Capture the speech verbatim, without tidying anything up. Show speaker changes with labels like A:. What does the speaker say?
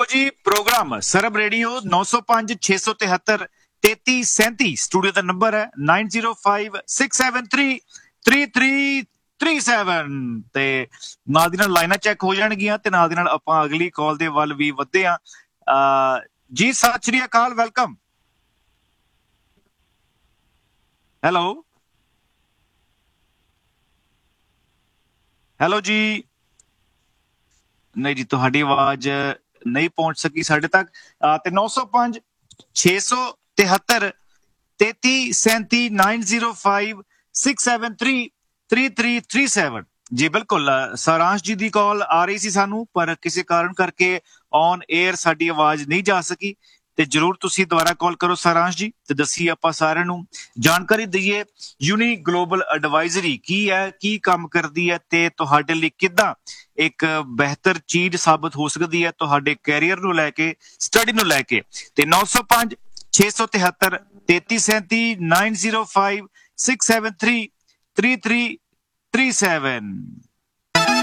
A: जी programme सरब radio नौ सौ पांच छे सौ तिहत्तर तेती सैंती स्टूडियो का नंबर है nine zero five six seven three three three three seven ते नाल दी नाल लाइनां चैक हो जाणगियां ते नाल दी नाल आपां अगली कॉल दे वल भी वधदे हां। जी सत श्री अकाल, वेलकम। हेलो हेलो जी, नहीं जी तुहाडी आवाज नहीं पहुंच सकी साडे तक। ते नौ सौ पांच छे सौ तिहत्तर तेती सैंती nine zero five six seven three three three three seven. जी बिल्कुल, सारांश जी दी कॉल आ रही सी सानू पर किसी कारण करके ऑन एयर साडी आवाज नहीं जा सकी ते जरूर तुसी दोबारा कॉल करो सारांश जी ते दसी आपां सारिआं नू जानकारी दईए यूनी ग्लोबल एडवाइजरी की है, की काम करदी है ते तुहाडे लई किदां एक बेहतर चीज साबित हो सकदी है तुहाडे कैरियर नू लैके, स्टडी नू लैके। ते नौ सौ पांच छे सौ तिहत्तर तेती सैंती nine zero five six seven three three three three seven.